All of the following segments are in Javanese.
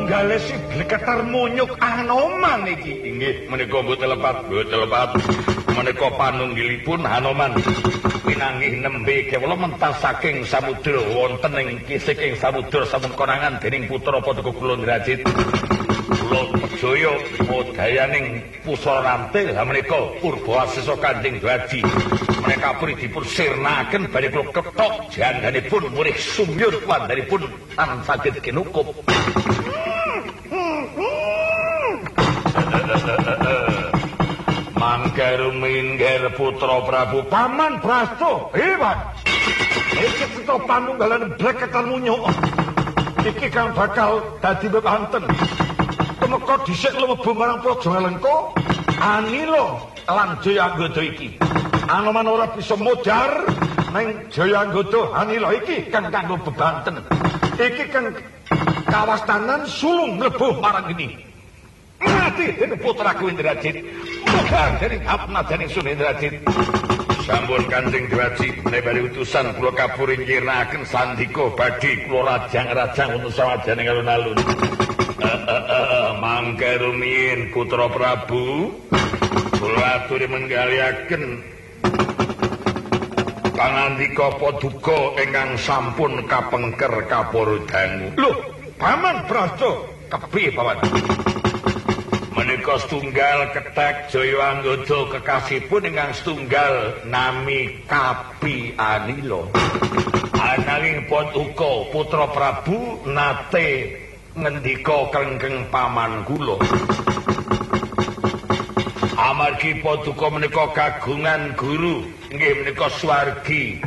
Tunggale si bleketar munyuk Anoman iki. Inggih, menika mboten lepat. Menika panunggilipun Hanoman. Pinanggih nembe kewala mentah saking samudra wonten ing kisiking samudra sampun konangan dening putra Paduka kula Ndrajit. Kula Jaya modayaning pusara rantil menika Purbawasesa Kanjeng Dwaji. Menika pun dipun sirnaken badhe kula kethok jandanipun murih sumyur wandhanipun tan saged kinukup. Mangger mingger putra Prabu Paman Prasto, hebat. Iki cita panunggalan bleketar munyuk. Iki kang bakal dadi bebanten. Temeka dhisik mlebu marang Praja Ngalengka, Anila lan Jayanggada iki. Anoman ora bisa modar ning Jayanggada Anila iki kang kanggo bebanten. Iki kang kawastanan sulung mlebu marang ini. Mati dening putraku Indrajit. Muga dening apna dening Sun Indrajit. Sampun Kanjeng Dwaji menawi utusan kula kapuri nyirnaken sandika badhe kula rajang-rajang untuk sawajaning alun-alun. Mangke rumiyin putra Prabu kula aturi menggaliaken pangandika Paduka ingkang sampun kapengker kapara dangu. Lho, Paman Prasto, kepiye Paman? Menika setunggal ketek Jayanggada kekasihipun ingkang setunggal nami Kapi Anila. Ananging Paduka putra Prabu nate ngendika kengkeng paman kula. Amargi Paduka menika kagungan guru, nggih menika swargi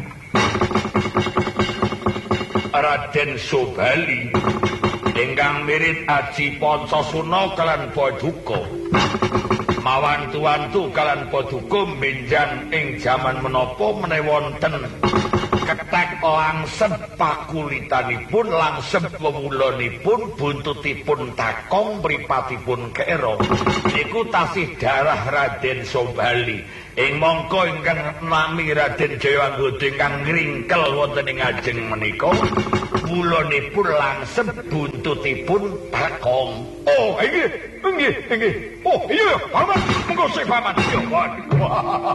Raden Sobali. Ingkang mirip Aji Pancasuna kalan Paduka. Mawantu-wantu kalan Paduka benjang ing jaman menapa menawi wonten ketek langsep pakulitanipun langsep wewulanipun buntutipun takong mripatipun kera. Niku tasih darah Raden Sobali. Ing mangka ingkang nami Raden Jayanggada ingkang ngringkel wonten ing ajeng menika wulanipun langsep buntutipun takong. Oh, inggih. Oh, iya, Paman. Monggo sik Paman.